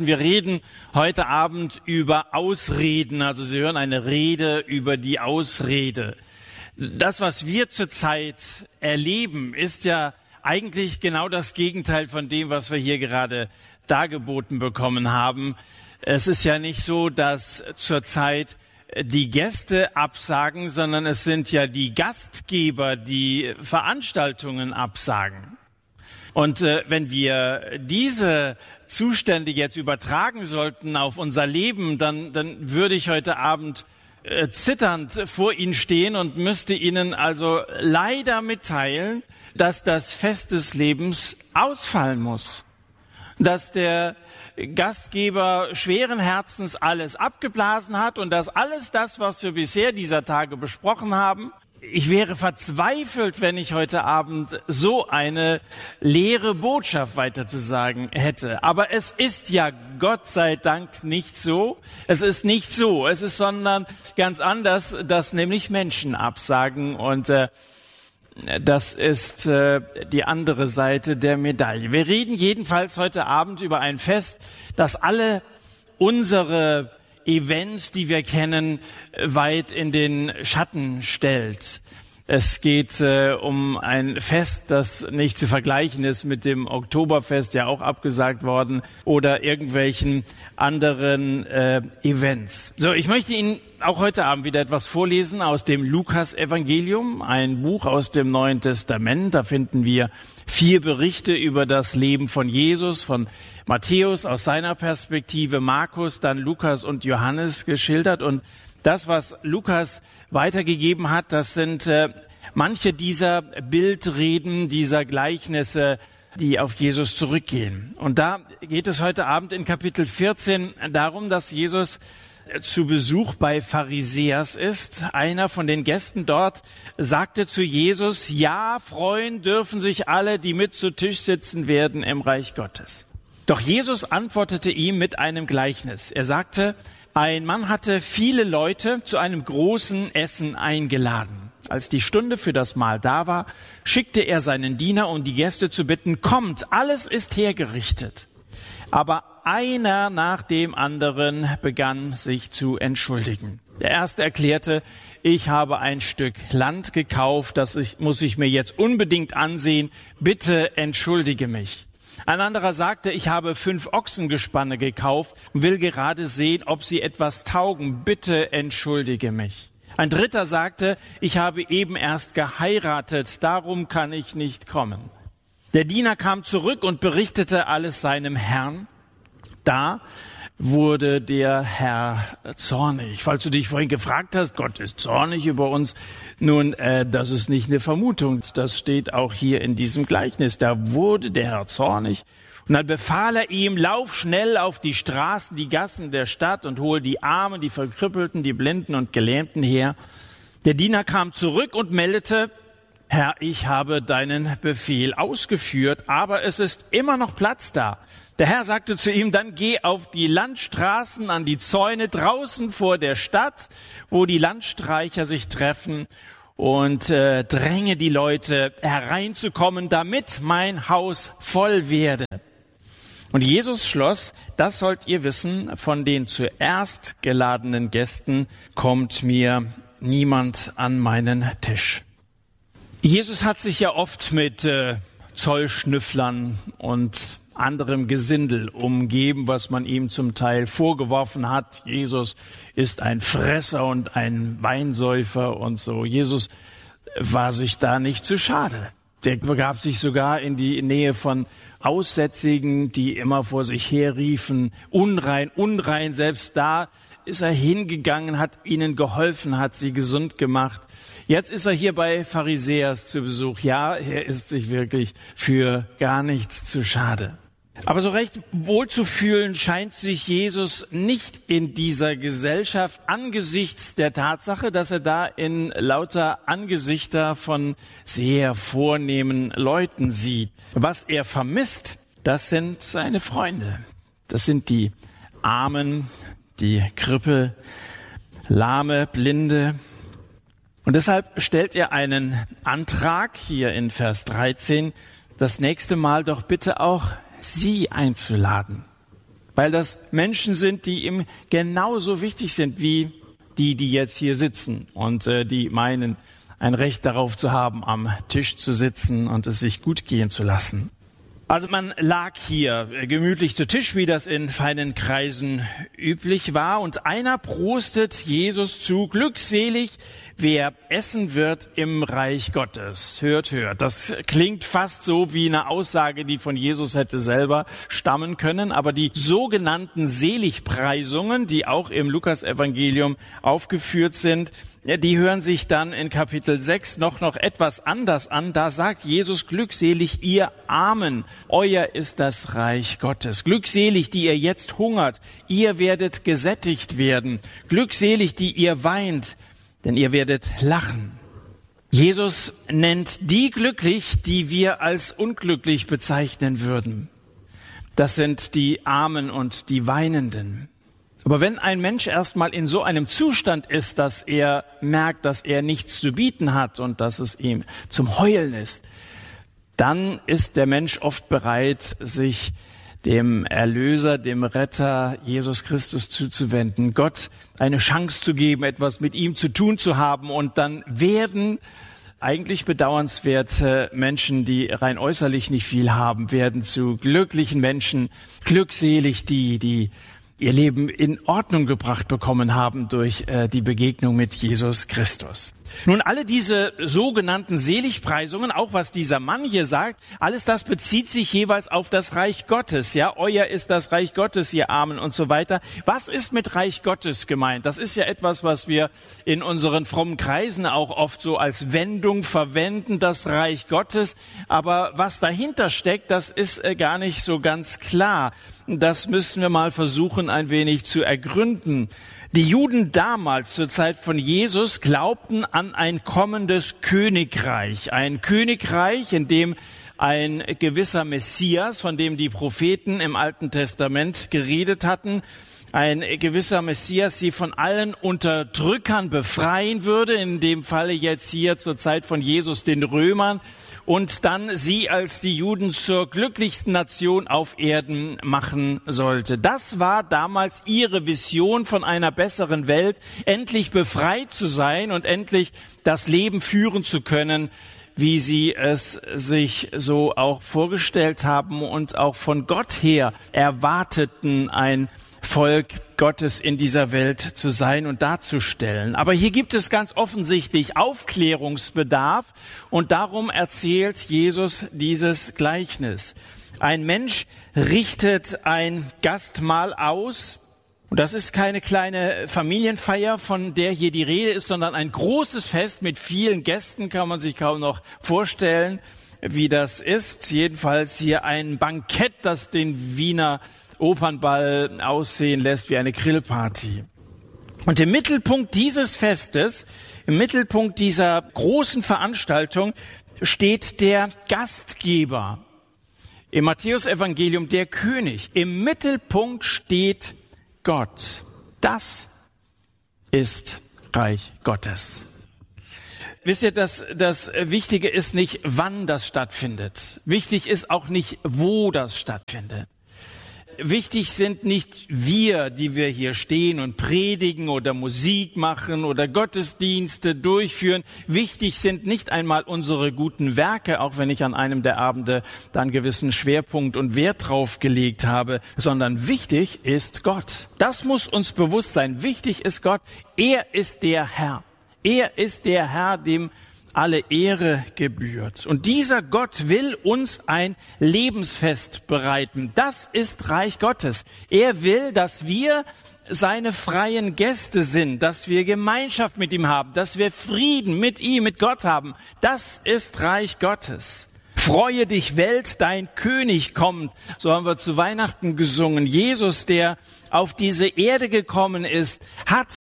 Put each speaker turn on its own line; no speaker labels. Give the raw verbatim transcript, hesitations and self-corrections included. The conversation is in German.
halten. Wir reden heute Abend über Ausreden. Also Sie hören eine Rede über die Ausrede. Das, was wir zurzeit erleben, ist ja eigentlich genau das Gegenteil von dem, was wir hier gerade dargeboten bekommen haben. Es ist ja nicht so, dass zurzeit die Gäste absagen, sondern es sind ja die Gastgeber, die Veranstaltungen absagen. Und äh, wenn wir diese Zustände jetzt übertragen sollten auf unser Leben, dann, dann würde ich heute Abend äh, zitternd vor Ihnen stehen und müsste Ihnen also leider mitteilen, dass das Fest des Lebens ausfallen muss. Dass der Gastgeber schweren Herzens alles abgeblasen hat und dass alles das, was wir bisher dieser Tage besprochen haben, ich wäre verzweifelt, wenn ich heute Abend so eine leere Botschaft weiterzusagen hätte. Aber es ist ja Gott sei Dank nicht so. Es ist nicht so. Es ist sondern ganz anders, dass nämlich Menschen absagen und äh, das ist äh, die andere Seite der Medaille. Wir reden jedenfalls heute Abend über ein Fest, das alle unsere Events, die wir kennen, weit in den Schatten stellt. Es geht äh, um ein Fest, das nicht zu vergleichen ist mit dem Oktoberfest, ja auch abgesagt worden, oder irgendwelchen anderen äh, Events. So, ich möchte Ihnen auch heute Abend wieder etwas vorlesen aus dem Lukas-Evangelium, ein Buch aus dem Neuen Testament. Da finden wir vier Berichte über das Leben von Jesus, von Matthäus aus seiner Perspektive, Markus, dann Lukas und Johannes geschildert. Und das, was Lukas weitergegeben hat, das sind äh, manche dieser Bildreden, dieser Gleichnisse, die auf Jesus zurückgehen. Und da geht es heute Abend in Kapitel vierzehn darum, dass Jesus zu Besuch bei Pharisäers ist. Einer von den Gästen dort sagte zu Jesus: Ja, freuen dürfen sich alle, die mit zu Tisch sitzen werden im Reich Gottes. Doch Jesus antwortete ihm mit einem Gleichnis. Er sagte: Ein Mann hatte viele Leute zu einem großen Essen eingeladen. Als die Stunde für das Mahl da war, schickte er seinen Diener, um die Gäste zu bitten: Kommt, alles ist hergerichtet. Aber einer nach dem anderen begann sich zu entschuldigen. Der erste erklärte: Ich habe ein Stück Land gekauft, das ich, muss ich mir jetzt unbedingt ansehen. Bitte entschuldige mich. Ein anderer sagte: Ich habe fünf Ochsengespanne gekauft und will gerade sehen, ob sie etwas taugen. Bitte entschuldige mich. Ein dritter sagte: Ich habe eben erst geheiratet, darum kann ich nicht kommen. Der Diener kam zurück und berichtete alles seinem Herrn. Da wurde der Herr zornig. Falls du dich vorhin gefragt hast, Gott ist zornig über uns. Nun, äh, das ist nicht eine Vermutung. Das steht auch hier in diesem Gleichnis. Da wurde der Herr zornig. Und dann befahl er ihm: Lauf schnell auf die Straßen, die Gassen der Stadt und hol die Armen, die Verkrüppelten, die Blinden und Gelähmten her. Der Diener kam zurück und meldete: Herr, ich habe deinen Befehl ausgeführt, aber es ist immer noch Platz da. Der Herr sagte zu ihm: Dann geh auf die Landstraßen, an die Zäune draußen vor der Stadt, wo die Landstreicher sich treffen, und äh, dränge die Leute hereinzukommen, damit mein Haus voll werde. Und Jesus schloss: Das sollt ihr wissen, von den zuerst geladenen Gästen kommt mir niemand an meinen Tisch. Jesus hat sich ja oft mit äh, Zollschnüfflern und anderem Gesindel umgeben, was man ihm zum Teil vorgeworfen hat. Jesus ist ein Fresser und ein Weinsäufer und so. Jesus war sich da nicht zu schade. Der begab sich sogar in die Nähe von Aussätzigen, die immer vor sich herriefen: Unrein, unrein. Selbst da ist er hingegangen, hat ihnen geholfen, hat sie gesund gemacht. Jetzt ist er hier bei Pharisäers zu Besuch. Ja, er ist sich wirklich für gar nichts zu schade. Aber so recht wohlzufühlen scheint sich Jesus nicht in dieser Gesellschaft angesichts der Tatsache, dass er da in lauter Angesichter von sehr vornehmen Leuten sieht. Was er vermisst, das sind seine Freunde. Das sind die Armen, die Krüppel, Lahme, Blinde. Und deshalb stellt er einen Antrag hier in Vers dreizehn, das nächste Mal doch bitte auch sie einzuladen. weil das Menschen sind, die ihm genauso wichtig sind wie die, die jetzt hier sitzen und äh, die meinen, ein Recht darauf zu haben, am Tisch zu sitzen und es sich gut gehen zu lassen. Also man lag hier gemütlich zu Tisch, wie das in feinen Kreisen üblich war, und einer prostet Jesus zu: Glückselig, wer essen wird im Reich Gottes. Hört, hört. Das klingt fast so wie eine Aussage, die von Jesus hätte selber stammen können, aber die sogenannten Seligpreisungen, die auch im Lukas-Evangelium aufgeführt sind, ja, die hören sich dann in Kapitel sechs noch, noch etwas anders an. Da sagt Jesus: Glückselig, ihr Armen, euer ist das Reich Gottes. Glückselig, die ihr jetzt hungert, ihr werdet gesättigt werden. Glückselig, die ihr weint, denn ihr werdet lachen. Jesus nennt die glücklich, die wir als unglücklich bezeichnen würden. Das sind die Armen und die Weinenden. Aber wenn ein Mensch erstmal in so einem Zustand ist, dass er merkt, dass er nichts zu bieten hat und dass es ihm zum Heulen ist, dann ist der Mensch oft bereit, sich dem Erlöser, dem Retter Jesus Christus zuzuwenden, Gott eine Chance zu geben, etwas mit ihm zu tun zu haben. Und dann werden eigentlich bedauernswerte Menschen, die rein äußerlich nicht viel haben, werden zu glücklichen Menschen. Glückselig die, die ihr Leben in Ordnung gebracht bekommen haben durch äh, die Begegnung mit Jesus Christus. Nun, alle diese sogenannten Seligpreisungen, auch was dieser Mann hier sagt, alles das bezieht sich jeweils auf das Reich Gottes. Ja, euer ist das Reich Gottes, ihr Armen und so weiter. Was ist mit Reich Gottes gemeint? Das ist ja etwas, was wir in unseren frommen Kreisen auch oft so als Wendung verwenden, das Reich Gottes. Aber was dahinter steckt, das ist äh, gar nicht so ganz klar. Das müssen wir mal versuchen, ein wenig zu ergründen. Die Juden damals, zur Zeit von Jesus, glaubten an ein kommendes Königreich. Ein Königreich, in dem ein gewisser Messias, von dem die Propheten im Alten Testament geredet hatten, ein gewisser Messias sie von allen Unterdrückern befreien würde, in dem Falle jetzt hier zur Zeit von Jesus den Römern, und dann sie als die Juden zur glücklichsten Nation auf Erden machen sollte. Das war damals ihre Vision von einer besseren Welt, endlich befreit zu sein und endlich das Leben führen zu können, wie sie es sich so auch vorgestellt haben und auch von Gott her erwarteten, ein Volk Gottes in dieser Welt zu sein und darzustellen. Aber hier gibt es ganz offensichtlich Aufklärungsbedarf, und darum erzählt Jesus dieses Gleichnis. Ein Mensch richtet ein Gastmahl aus, und das ist keine kleine Familienfeier, von der hier die Rede ist, sondern ein großes Fest mit vielen Gästen, kann man sich kaum noch vorstellen, wie das ist. Jedenfalls hier ein Bankett, das den Wiener Opernball aussehen lässt wie eine Grillparty. Und im Mittelpunkt dieses Festes, im Mittelpunkt dieser großen Veranstaltung steht der Gastgeber. Im Matthäus-Evangelium der König. Im Mittelpunkt steht Gott. Das ist Reich Gottes. Wisst ihr, dass das Wichtige ist nicht, wann das stattfindet. Wichtig ist auch nicht, wo das stattfindet. Wichtig sind nicht wir, die wir hier stehen und predigen oder Musik machen oder Gottesdienste durchführen. Wichtig sind nicht einmal unsere guten Werke, auch wenn ich an einem der Abende dann gewissen Schwerpunkt und Wert drauf gelegt habe, sondern wichtig ist Gott. Das muss uns bewusst sein. Wichtig ist Gott. Er ist der Herr. Er ist der Herr, dem alle Ehre gebührt. Und dieser Gott will uns ein Lebensfest bereiten. Das ist Reich Gottes. Er will, dass wir seine freien Gäste sind, dass wir Gemeinschaft mit ihm haben, dass wir Frieden mit ihm, mit Gott haben. Das ist Reich Gottes. Freue dich, Welt, dein König kommt. So haben wir zu Weihnachten gesungen. Jesus, der auf diese Erde gekommen ist, hat